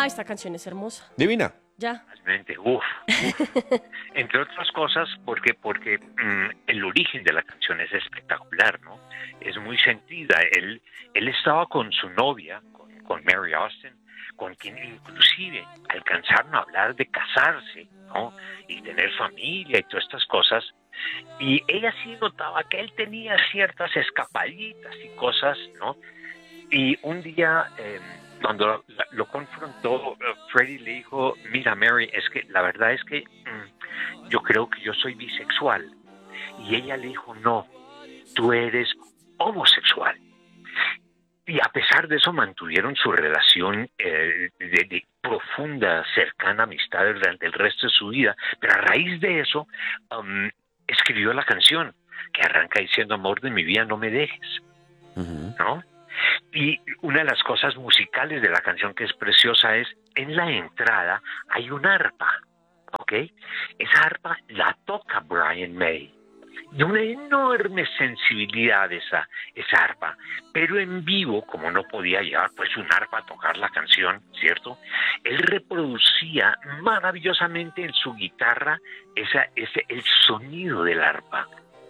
Ah, esta canción es hermosa. Divina. Ya. Realmente, Entre otras cosas, porque el origen de la canción es espectacular, ¿no? Es muy sentida. Él estaba con su novia, con Mary Austin, con quien inclusive alcanzaron a hablar de casarse, ¿no? Y tener familia y todas estas cosas. Y ella sí notaba que él tenía ciertas escapaditas y cosas, ¿no? Y un día, cuando lo confrontó, Freddie le dijo, mira Mary, es que la verdad es que yo creo que yo soy bisexual. Y ella le dijo, no, tú eres homosexual. Y a pesar de eso mantuvieron su relación de profunda, cercana amistad durante el resto de su vida. Pero a raíz de eso, escribió la canción que arranca diciendo, amor de mi vida, no me dejes, ¿no? Y una de las cosas musicales de la canción que es preciosa es, en la entrada hay un arpa, ¿ok? Esa arpa la toca Brian May. De una enorme sensibilidad esa arpa, pero en vivo, como no podía llevar pues un arpa a tocar la canción, ¿cierto? Él reproducía maravillosamente en su guitarra el sonido del arpa.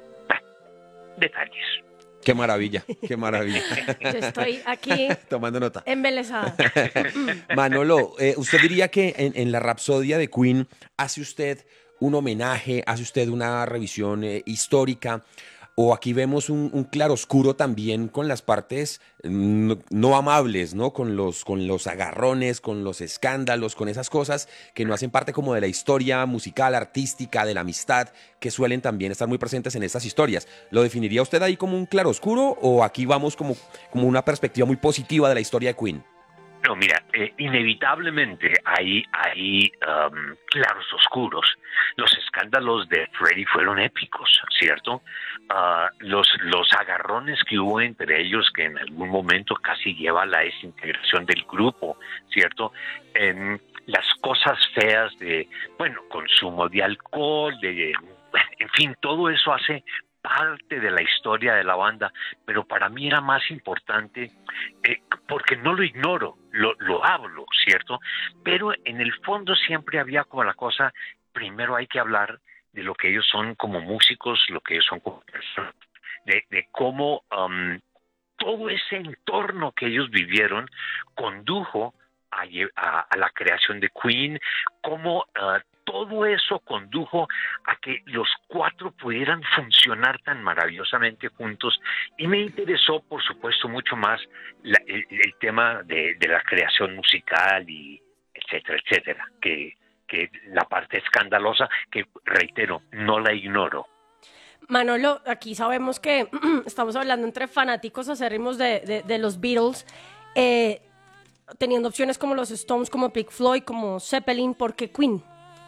Detalles. Qué maravilla, qué maravilla. Yo estoy aquí tomando nota. embelesada. Manolo, ¿usted diría que en la Rapsodia de Queen hace usted un homenaje, hace usted una revisión histórica, o aquí vemos un claroscuro también con las partes no amables, ¿no? Con los agarrones, con los escándalos, con esas cosas que no hacen parte como de la historia musical, artística, de la amistad, que suelen también estar muy presentes en estas historias? ¿Lo definiría usted ahí como un claroscuro o aquí vamos como una perspectiva muy positiva de la historia de Queen? No, mira, inevitablemente hay claros oscuros. Los escándalos de Freddie fueron épicos, ¿cierto? Los agarrones que hubo entre ellos, que en algún momento casi lleva a la desintegración del grupo, ¿cierto? Las cosas feas de, consumo de alcohol, en fin, todo eso hace parte de la historia de la banda, pero para mí era más importante, porque no lo ignoro, lo hablo, ¿cierto? Pero en el fondo siempre había como la cosa, primero hay que hablar de lo que ellos son como músicos, lo que ellos son como personas, de cómo todo ese entorno que ellos vivieron condujo a la creación de Queen, cómo todo eso condujo a que los cuatro pudieran funcionar tan maravillosamente juntos, y me interesó, por supuesto, mucho más el tema de la creación musical y etcétera, etcétera, que la parte escandalosa, que reitero, no la ignoro. Manolo, aquí sabemos que estamos hablando entre fanáticos acérrimos de los Beatles, teniendo opciones como los Stones, como Pink Floyd, como Zeppelin. ¿Por qué Queen?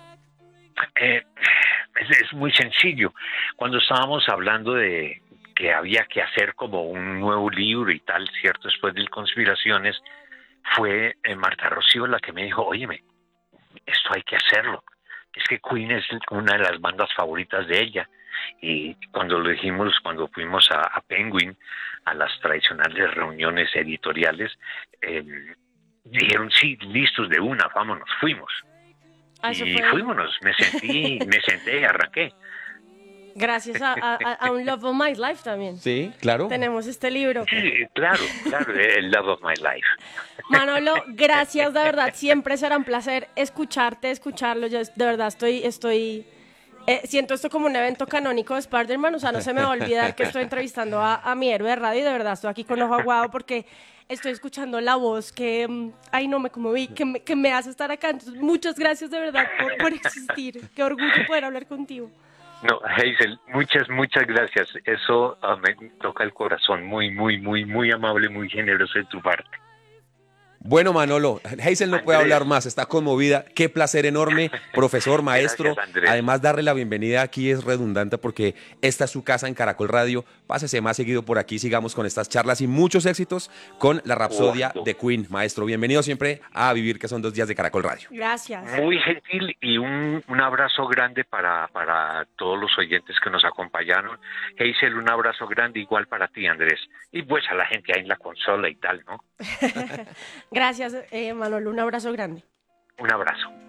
Es muy sencillo. Cuando estábamos hablando de que había que hacer como un nuevo libro y tal, ¿cierto? Después de Conspiraciones, fue Marta Rocío la que me dijo, óyeme, esto hay que hacerlo. Es que Queen es una de las bandas favoritas de ella. Y cuando lo dijimos, cuando fuimos a Penguin, a las tradicionales reuniones editoriales, dijeron, sí, listos de una, vámonos, fuimos. Y fuímonos, me senté y arranqué. Gracias a un Love of My Life también. Sí, claro. Tenemos este libro. Sí, claro, el Love of My Life. Manolo, gracias, de verdad, siempre será un placer escucharlo. Yo de verdad estoy siento esto como un evento canónico de Spider-Man, o sea, no se me va a olvidar que estoy entrevistando a mi héroe de radio, y de verdad estoy aquí con ojo aguado porque estoy escuchando la voz que, no me conmoví, que me hace estar acá. Entonces, muchas gracias de verdad por existir. Qué orgullo poder hablar contigo. No, Hazel, muchas gracias. Eso me toca el corazón. Muy, muy, muy, muy amable, muy generoso de tu parte. Bueno, Manolo, Hazel no puede hablar más, está conmovida. Qué placer enorme, profesor, maestro. Gracias, además, darle la bienvenida aquí es redundante porque esta es su casa en Caracol Radio. Pásese más seguido por aquí, sigamos con estas charlas y muchos éxitos con la Rapsodia de Queen. Maestro, bienvenido siempre a Vivir, que son 2 días de Caracol Radio. Gracias. Muy gentil, y un abrazo grande para todos los oyentes que nos acompañaron. Hazel, un abrazo grande igual para ti, Andrés. Y pues a la gente ahí en la consola y tal, ¿no? Gracias. Gracias, Manolo, un abrazo grande. Un abrazo.